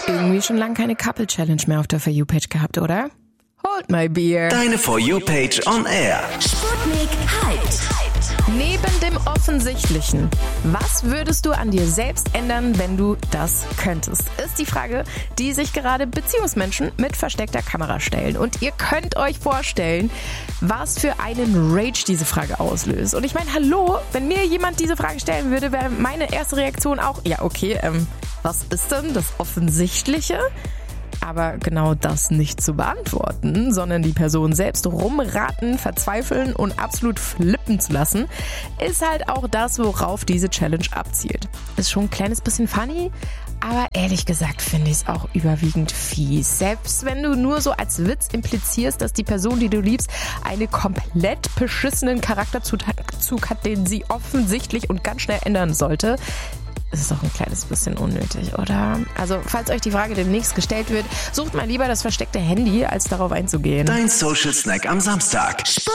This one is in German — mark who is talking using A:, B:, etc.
A: Irgendwie schon lange keine Couple-Challenge mehr auf der For You-Page gehabt, oder? Hold my beer.
B: Deine For You-Page on Air.
C: Sputnik hyped.
A: Neben dem Offensichtlichen, was würdest du an dir selbst ändern, wenn du das könntest? Ist die Frage, die sich gerade Beziehungsmenschen mit versteckter Kamera stellen. Und ihr könnt euch vorstellen, was für einen Rage diese Frage auslöst. Und ich meine, hallo, wenn mir jemand diese Frage stellen würde, wäre meine erste Reaktion auch, ja okay, was ist denn das Offensichtliche? Aber genau das nicht zu beantworten, sondern die Person selbst rumraten, verzweifeln und absolut flippen zu lassen, ist halt auch das, worauf diese Challenge abzielt. Ist schon ein kleines bisschen funny, aber ehrlich gesagt finde ich es auch überwiegend fies. Selbst wenn du nur so als Witz implizierst, dass die Person, die du liebst, einen komplett beschissenen Charakterzug hat, den sie offensichtlich und ganz schnell ändern sollte, ist es doch ein kleines bisschen unnötig, oder? Also, falls euch die Frage demnächst gestellt wird, sucht mal lieber das versteckte Handy, als darauf einzugehen.
B: Dein Social Snack am Samstag.